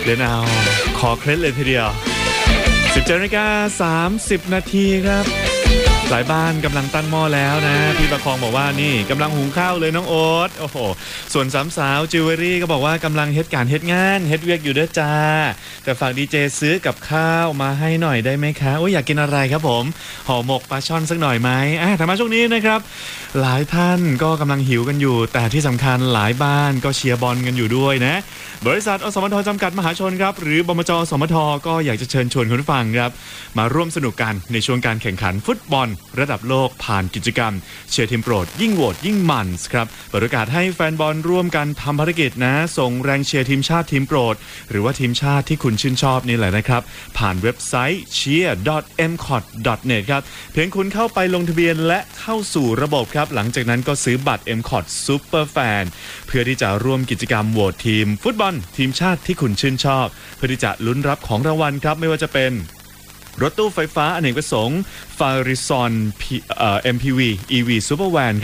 ล่นเอาคอเคล็ดเลยทีเดียว 17:30 นาทีครับหลายบ้านกำลังตั้งหม้อแล้วนะพี่ประคองบอกว่านี่กำลังหุงข้าวเลยน้องโอ๊ตโอ้โหส่วนสามสาวจิวเวลรี่ก็บอกว่ากำลังเฮ็ดการเฮ็ดงานเฮ็ดเวียกอยู่ด้วยจ้าแต่ฝากดีเจซื้อกับข้าวมาให้หน่อยได้ไหมคะโอ้ยอยากกินอะไรครับผมห่อหมกปลาช่อนสักหน่อยไหมแต่มาช่วงนี้นะครับหลายท่านก็กำลังหิวกันอยู่แต่ที่สำคัญหลายบ้านก็เชียร์บอลกันอยู่ด้วยนะบริษัทอสมทจำกัดมหาชนครับหรือบมจ.สมทก็อยากจะเชิญชวนคุณผู้ฟังครับมาร่วมสนุกกันในช่วงการแข่งขันฟุตบอลระดับโลกผ่านกิจกรรมเชียร์ทีมโปรดยิ่งโหวตยิ่งมันครับเปิดโอกาสให้แฟนบอลร่วมกันทำภารกิจนะส่งแรงเชียร์ทีมชาติทีมโปรดหรือว่าทีมชาติที่คุณชื่นชอบนี่แหละนะครับผ่านเว็บไซต์ cheer.mcot.net ครับเพียงคุณเข้าไปลงทะเบียนและเข้าสู่ระบบครับหลังจากนั้นก็ซื้อบัตร MCOT Super Fan เพื่อที่จะร่วมกิจกรรมโหวตทีมฟุตบอลทีมชาติที่คุณชื่นชอบเพื่อที่จะลุ้นรับของรางวัลครับไม่ว่าจะเป็นรถตู้ไฟฟ้าอเนกประสงค์ Farizon MPV EV Supervan